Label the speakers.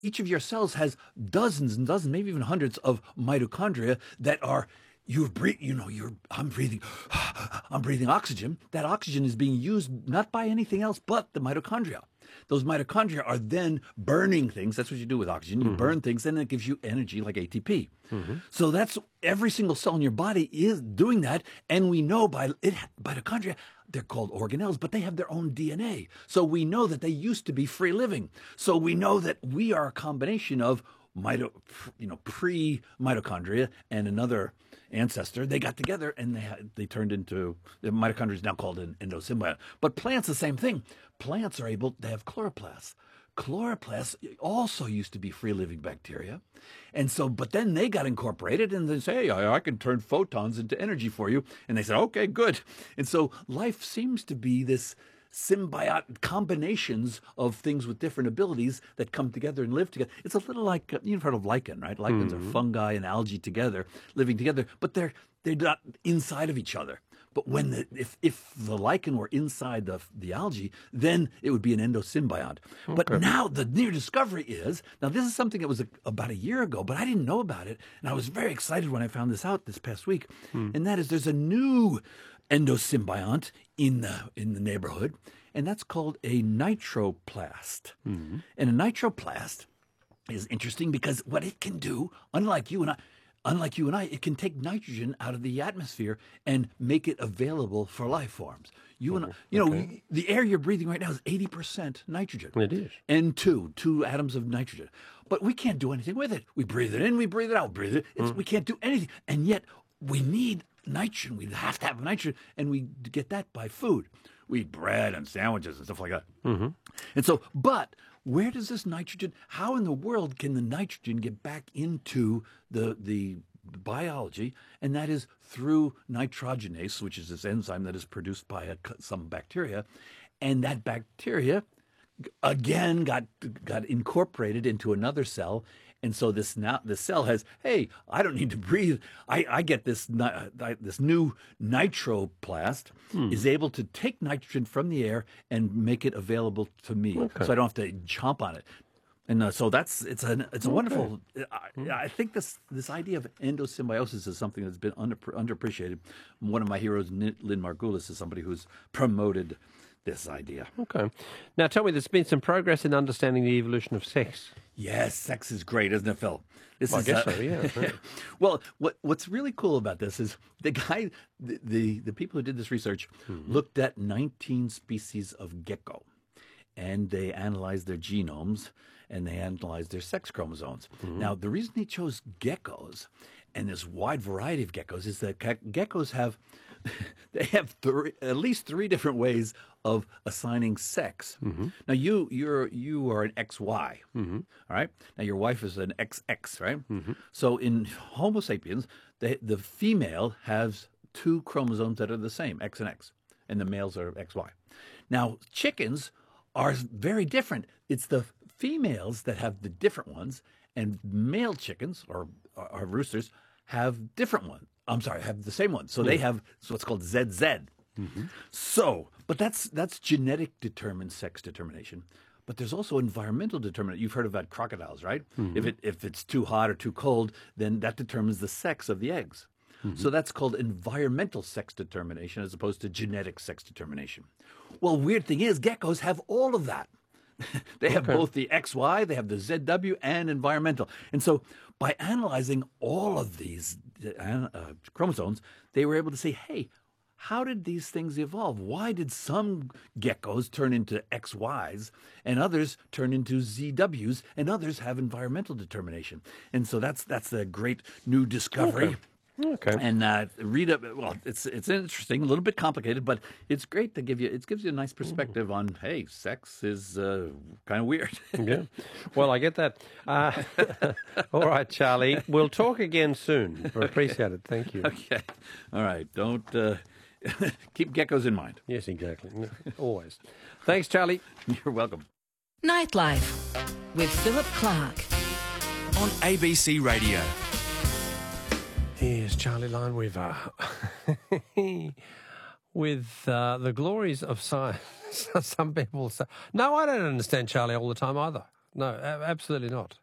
Speaker 1: each of your cells has dozens and dozens, maybe even hundreds of mitochondria that are I'm breathing I'm breathing oxygen. That oxygen is being used not by anything else but the mitochondria. Those mitochondria are then burning things. That's what you do with oxygen. You burn things, and it gives you energy like ATP. So that's every single cell in your body is doing that. And we know mitochondria, they're called organelles, but they have their own DNA. So we know that they used to be free living. So we know that we are a combination of pre-mitochondria and another ancestor. They got together and they turned into, the mitochondria is now called an endosymbiont. But plants, the same thing. Plants are able to have chloroplasts. Chloroplasts also used to be free-living bacteria. And so, but then they got incorporated and they say, hey, I can turn photons into energy for you. And they said, okay, good. And so life seems to be this symbiotic combinations of things with different abilities that come together and live together. It's a little like, you've heard of lichen, right? Lichens are fungi and algae together, living together, but they're not inside of each other. But when if the lichen were inside the algae, then it would be an endosymbiont. Okay. But now the new discovery is, now this is something that was about a year ago, but I didn't know about it. And I was very excited when I found this out this past week. And that is there's a new endosymbiont in the neighborhood, and that's called a nitroplast. And a nitroplast is interesting because what it can do, unlike you and I, it can take nitrogen out of the atmosphere and make it available for life forms. The air you're breathing right now is 80% nitrogen.
Speaker 2: It is.
Speaker 1: N2, 2 atoms of nitrogen. But we can't do anything with it. We breathe it in, we breathe it out, we can't do anything. And yet we need nitrogen. We have to have nitrogen, and we get that by food. We eat bread and sandwiches and stuff like that. And so, but where does this nitrogen, how in the world can the nitrogen get back into the biology? And that is through nitrogenase, which is this enzyme that is produced by some bacteria. And that bacteria, again, got incorporated into another cell. And so the cell has, hey, I don't need to breathe. I get this new nitroplast is able to take nitrogen from the air and make it available to me, so I don't have to chomp on it. And so it's a wonderful. I think this idea of endosymbiosis is something that's been underappreciated. One of my heroes, Lynn Margulis, is somebody who's promoted this idea.
Speaker 2: Okay. Now tell me, there's been some progress in understanding the evolution of sex.
Speaker 1: Yes, sex is great, isn't it, Phil?
Speaker 2: I guess so, yeah.
Speaker 1: Well, what's really cool about this is the people who did this research looked at 19 species of gecko, and they analyzed their genomes, and they analyzed their sex chromosomes. Now, the reason he chose geckos, and this wide variety of geckos, is that geckos have at least 3 different ways of assigning sex. Now you are an XY, all right? Now your wife is an XX, right? So in Homo sapiens, the female has 2 chromosomes that are the same, X and X, and the males are XY. Now chickens are very different. It's the females that have the different ones, and male chickens or roosters have different ones. I'm sorry, have the same one. So they have what's called ZZ. So, but that's genetic determined sex determination. But there's also environmental determinant. You've heard about crocodiles, right? If it's too hot or too cold, then that determines the sex of the eggs. So that's called environmental sex determination as opposed to genetic sex determination. Well, weird thing is geckos have all of that. They have both the XY, they have the ZW, and environmental. And so by analyzing all of these chromosomes, they were able to say, hey, how did these things evolve? Why did some geckos turn into XYs and others turn into ZWs and others have environmental determination? And so that's a great new discovery.
Speaker 2: Okay.
Speaker 1: And read up. Well, it's interesting, a little bit complicated, but it's great to gives you a nice perspective on, hey, sex is kind of weird.
Speaker 2: Yeah. Well, I get that. All right, Charlie. We'll talk again soon. I appreciate it. Thank you.
Speaker 1: Okay. All right. Don't keep geckos in mind.
Speaker 2: Yes, exactly. Always. Thanks, Charlie.
Speaker 1: You're welcome.
Speaker 3: Nightlife with Philip Clark
Speaker 4: on ABC Radio.
Speaker 2: Here's Charlie Lineweaver with the glories of science. Some people say, no, I don't understand Charlie all the time either. No, absolutely not.